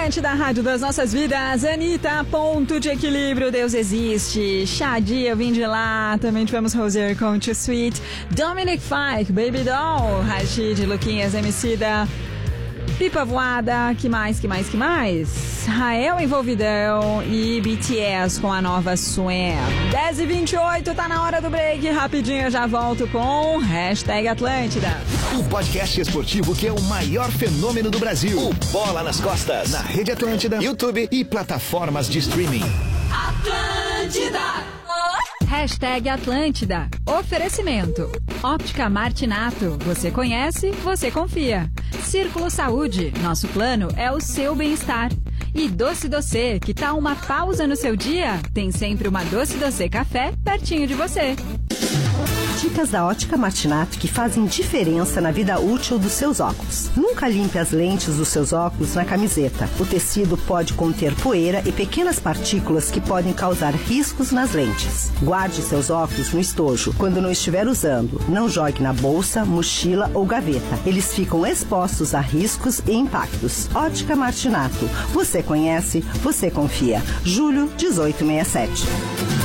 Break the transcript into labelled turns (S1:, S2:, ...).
S1: Atlântida, rádio das nossas vidas. Anitta, ponto de equilíbrio, Deus existe. Shadia, eu vim de lá. Também tivemos Rosier com Too Sweet. Dominic Fike, Baby Doll. Rashid, Luquinhas, Emicida. Pipa Voada, que mais? Rael Envolvidão e BTS com a nova Swim. 10h28, tá na hora do break. Rapidinho eu já volto com Hashtag Atlântida.
S2: O podcast esportivo que é o maior fenômeno do Brasil. O Bola nas Costas. Na Rede Atlântida, YouTube e plataformas de streaming.
S1: Atlântida. Hashtag Atlântida. Oferecimento. Óptica Martinato. Você conhece, você confia. Círculo Saúde. Nosso plano é o seu bem-estar. E Doce Doce, que tal uma pausa no seu dia? Tem sempre uma Doce Doce Café pertinho de você.
S3: Dicas da Ótica Martinato que fazem diferença na vida útil dos seus óculos. Nunca limpe as lentes dos seus óculos na camiseta. O tecido pode conter poeira e pequenas partículas que podem causar riscos nas lentes. Guarde seus óculos no estojo quando não estiver usando. Não jogue na bolsa, mochila ou gaveta. Eles ficam expostos a riscos e impactos. Ótica Martinato. Você conhece, você confia. Julho 1867.